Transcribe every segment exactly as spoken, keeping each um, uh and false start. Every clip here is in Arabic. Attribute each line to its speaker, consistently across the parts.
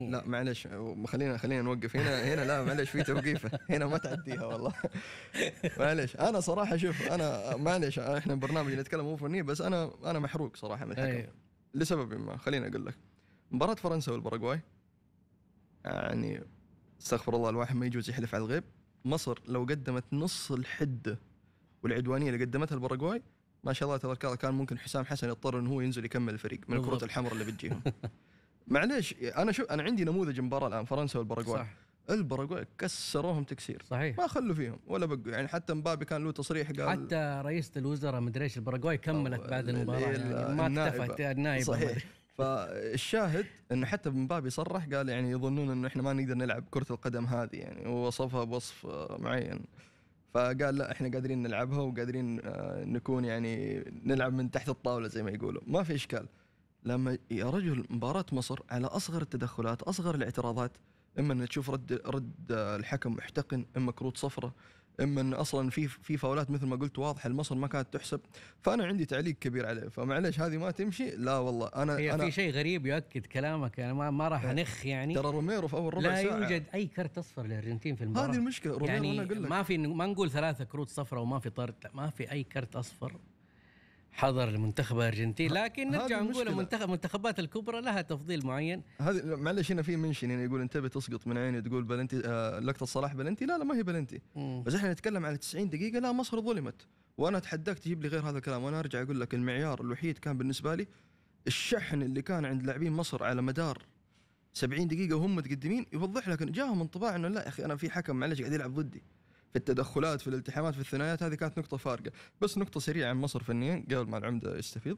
Speaker 1: لا معلش خلينا خلينا نوقف هنا هنا لا معلش في توقيفه هنا ما تعديها والله. معلش انا صراحه شوف انا معلش احنا برنامج نتكلم مو فني بس انا انا محروق صراحه من الحكم لسبب ما. خليني اقول لك مباراه فرنسا والباراغواي يعني استغفر الله الواحد ما يجوز يحلف على الغيب. مصر لو قدمت نص الحده والعدوانيه اللي قدمتها الباراغواي ما شاء الله تبارك الله كان ممكن حسام حسن يضطر انه هو ينزل يكمل الفريق من الكرات الحمراء اللي بتجيهم. معليش انا شو انا عندي نموذج مباراه الان فرنسا والباراغواي. الباراغواي كسروهم تكسير
Speaker 2: صحيح
Speaker 1: ما خلوا فيهم ولا بقوا يعني. حتى مبابي كان له تصريح قال
Speaker 2: حتى رئيسة الوزراء مدري ايش الباراغواي كملت بعد المباراه يعني ما اكتفت النائب
Speaker 1: صحيح. فالشاهد انه حتى مبابي صرح قال يعني يظنون انه احنا ما نقدر نلعب كرة القدم هذه يعني ووصفها بوصف معين. فقال لا احنا قادرين نلعبها وقادرين نكون يعني نلعب من تحت الطاولة زي ما يقولوا ما في اشكال. لما يا رجل مباراة مصر على اصغر التدخلات اصغر الاعتراضات اما ان تشوف رد رد الحكم محتقن اما كروت صفرة اما ان اصلا في في فاولات مثل ما قلت واضحه المصر ما كانت تحسب. فانا عندي تعليق كبير عليه فمعليش هذه ما تمشي. لا والله انا
Speaker 2: هي
Speaker 1: انا
Speaker 2: في شيء غريب يؤكد كلامك يعني ما, ما راح انخ يعني
Speaker 1: ترى روميرو في اول ربع
Speaker 2: لا
Speaker 1: ساعه
Speaker 2: لا يوجد اي كرت اصفر للارجنتين في المباراه.
Speaker 1: هذه المشكله روميرو
Speaker 2: يعني
Speaker 1: انا اقول لك
Speaker 2: ما في ما نقول ثلاثه كروت صفراء وما في طرد ما في اي كرت اصفر حضر المنتخب الارجنتيني. لكن نرجع نقول المنتخب المنتخبات الكبرى لها تفضيل معين.
Speaker 1: هذه معلش هنا في منشن يعني يقول انتبه تسقط من عيني تقول بلنتي آه لقطه صلاح بلنتي. لا لا ما هي بلنتي. مم. بس احنا نتكلم على تسعين دقيقه لا مصر ظلمت. وانا اتحداك تجيب لي غير هذا الكلام. وانا ارجع اقول لك المعيار الوحيد كان بالنسبه لي الشحن اللي كان عند لاعبين مصر على مدار سبعين دقيقه وهم متقدمين يوضح لك ان جاهم انطباع انه لا يا اخي انا في حكم معلش قاعد يلعب ضدي في التدخلات في الالتحامات في الثنايات. هذه كانت نقطه فارقه. بس نقطه سريعه عن مصر فنيا قبل ما العمده يستفيض.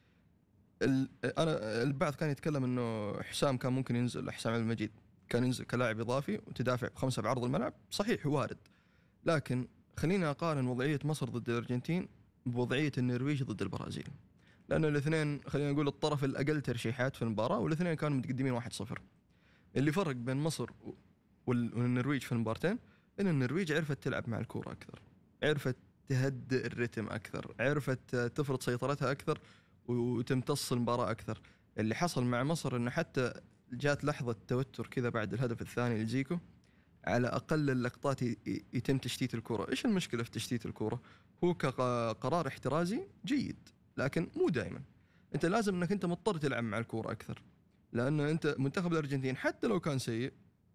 Speaker 1: انا البعض كان يتكلم انه حسام كان ممكن ينزل حسام المجيد كان ينزل كلاعب اضافي وتدافع بخمسه بعرض الملعب. صحيح وارد. لكن خليني اقارن وضعيه مصر ضد الارجنتين بوضعيه النرويج ضد البرازيل لان الاثنين خلينا نقول الطرف الاقل ترشيحات في المباراه والاثنين كانوا متقدمين واحد صفر. اللي فرق بين مصر والنرويج في المباراتين ان النرويج عرفت تلعب مع الكوره اكثر عرفت تهدئ الرتم اكثر عرفت تفرض سيطرتها اكثر وتمتص المباراة أكثر. اللي حصل مع مصر إنه حتى جات لحظة توتر كذا بعد الهدف الثاني لزيكو على أقل اللقطات يتم تشتيت الكرة. إيش المشكلة في تشتيت الكرة؟ هو كقرار احترازي جيد لكن مو دائما. أنت لازم إنك أنت مضطر تلعب مع الكرة أكثر لأنه أنت منتخب الأرجنتين حتى لو كان سيء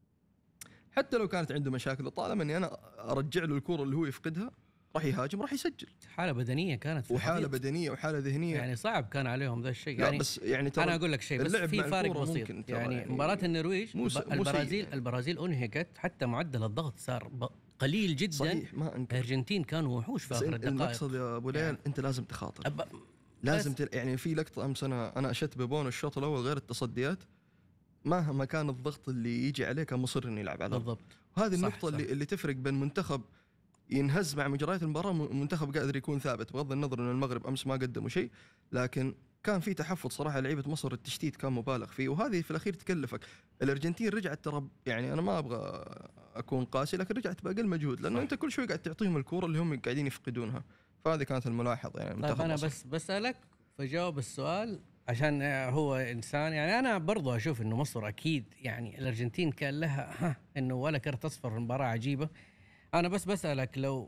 Speaker 1: حتى لو كانت عنده مشاكل طالما إني أنا أرجع له الكرة اللي هو يفقدها راح يهاجم راح يسجل.
Speaker 2: حالة بدنية كانت
Speaker 1: وحالة بدنية وحالة ذهنية
Speaker 2: يعني صعب كان عليهم ذا الشيء يعني.
Speaker 1: بس يعني
Speaker 2: أنا أقول لك شيء بس في فارق بسيط يعني, يعني مباراة النرويج البرازيل يعني. البرازيل أنهكت حتى معدل الضغط صار قليل جدا.
Speaker 1: صحيح ما أنكر.
Speaker 2: الأرجنتين كانوا وحوش في آخر الدقائق.
Speaker 1: المقصد يا أبو ليل يعني. أنت لازم تخاطر أب... لازم تل... يعني في لقطة أمس أنا أنا أشت ببون الشوط الأول غير التصديات مهما كان الضغط اللي يجي عليه كان مصر إنه يلعب على
Speaker 2: بالضبط.
Speaker 1: وهذه النقطة اللي اللي تفرق بين منتخب ينهز مع مجريات المباراة منتخب قادر يكون ثابت بغض النظر أن المغرب أمس ما قدموا شيء لكن كان في تحفظ صراحة لعيبة مصر. التشتيت كان مبالغ فيه وهذه في الأخير تكلفك. الأرجنتين رجعت ترى يعني أنا ما أبغى أكون قاسي لكن رجعت بأقل مجهود لأنه أنت كل شوي قاعد تعطيهم الكرة اللي هم قاعدين يفقدونها. فهذه كانت الملاحظة يعني.
Speaker 2: طيب أنا مصر. بس بسألك فجاوب السؤال عشان هو إنسان يعني. أنا برضو أشوف إنه مصر أكيد يعني الأرجنتين كان لها ها إنه ولا كرت أصفر في مباراة عجيبة. أنا بس بسألك لو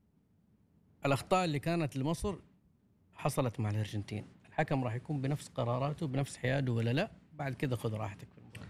Speaker 2: الأخطاء اللي كانت لمصر حصلت مع الأرجنتين الحكم راح يكون بنفس قراراته بنفس حياده ولا لا؟ بعد كذا خذ راحتك في المباراة.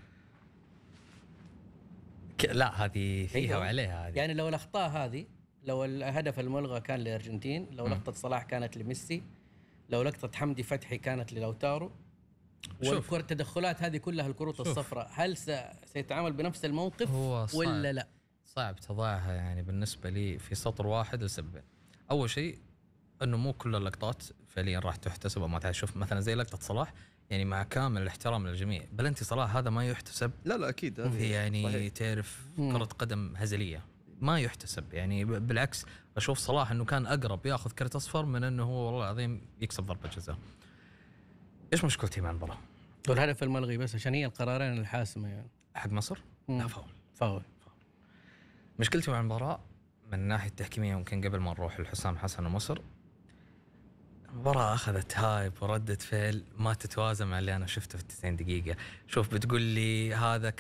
Speaker 3: لا هذه فيها وعليها هذه.
Speaker 2: يعني لو الأخطاء هذه لو الهدف الملغى كان للأرجنتين لو لقطة صلاح كانت لميسي لو لقطة حمدي فتحي كانت للوتارو والكرة التدخلات هذه كلها الكروت الصفراء هل سيتعامل بنفس الموقف ولا لا؟
Speaker 3: صعب تضعها يعني بالنسبة لي في سطر واحد لسببين. أول شيء أنه مو كل اللقطات فعليا راح تحتسب أو ما تشوف مثلا زي لقطة صلاح يعني مع كامل الاحترام للجميع بلنتي صلاح هذا ما يحتسب.
Speaker 1: لا لا أكيد
Speaker 3: يعني صحيح. تعرف كرة قدم هزلية ما يحتسب يعني بالعكس أشوف صلاح أنه كان أقرب يأخذ كرت أصفر من أنه هو والله العظيم يكسب ضربة جزاء. إيش مشكلتي مع المباراة؟
Speaker 2: والهدف الملغي بس عشان هي القرارين الحاسمة يعني
Speaker 3: حق مصر؟
Speaker 2: مم.
Speaker 3: لا فاول
Speaker 2: فاول.
Speaker 3: مشكلتي مع المباراة من الناحية التحكيمية ممكن قبل ما نروح لحسام حسن ومصر المباراة أخذت هايب وردة فعل ما تتوازن مع اللي أنا شفته في التسعين دقيقة. شوف بتقول لي هذا